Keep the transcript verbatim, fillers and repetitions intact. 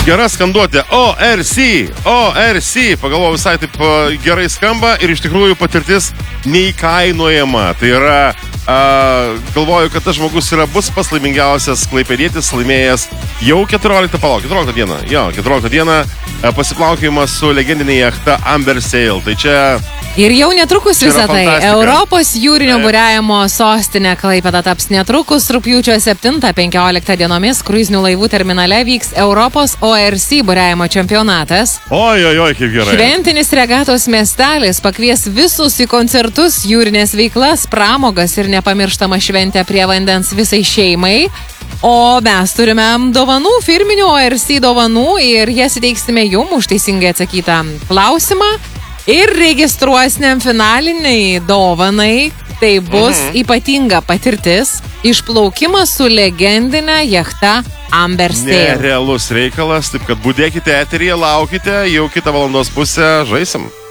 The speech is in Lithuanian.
Gera skanduotė O R C, O R C, pagalvoju, visai taip gerai skamba ir iš tikrųjų patirtis neįkainojama. Tai yra, a, galvoju, kad tas žmogus yra bus pats laimingiausias klaipėdietis, laimėjęs jau keturioliktą, palauk, keturioliktą dieną, jo, keturioliktą dieną a, pasiplaukimas su legendinė jachta Amber Sail. Tai čia... Ir jau netrukus visą tai. Europos jūrinio buriavimo sostinė Klaipėda taps netrukus. Rugpjūčio septintą penkioliktą dienomis kruizinių laivų terminale vyks Europos O R C buriavimo čempionatas. Oi, oi, oi, kaip gerai. Šventinis regatos miestelis pakvies visus į koncertus, jūrinės veiklas, pramogas ir nepamirštamą šventę prie vandens visai šeimai. O mes turime dovanų, firminių O R C dovanų ir jas įteiksime jum už teisingai atsakytą klausimą. Ir registruosiniam finaliniai dovanai tai bus mhm. ypatinga patirtis išplaukimas su legendinė jachta Amber Sail. Nerealus reikalas, taip kad budėkite eteryje, laukite, jau kitą valandos pusę žaisim.